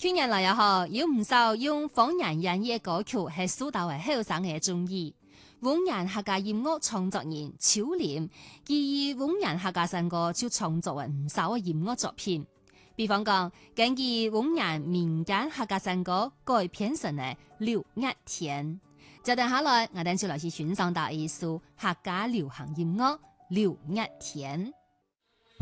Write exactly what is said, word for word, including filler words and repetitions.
去年來又好，有唔少用方言演繹歌曲係受到係後生嘅中意。往年客家音樂創作人秋廉，基於往年客家山歌就創作咗唔少嘅音樂作品。比方講，根據往年民間客家山歌改編成嘅《六月天》。接下來，我哋就來去欣賞到一首客家流行音樂《六月天》。